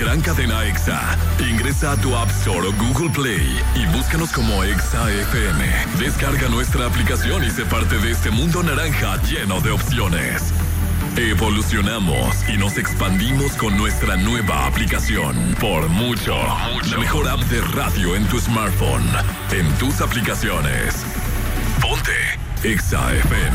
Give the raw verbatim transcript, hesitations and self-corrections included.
gran cadena EXA. Ingresa a tu App Store o Google Play y búscanos como EXA F M. Descarga nuestra aplicación y sé parte de este mundo naranja lleno de opciones. Evolucionamos y nos expandimos con nuestra nueva aplicación. Por mucho, mucho. La mejor app de radio en tu smartphone, en tus aplicaciones. Ponte EXA F M.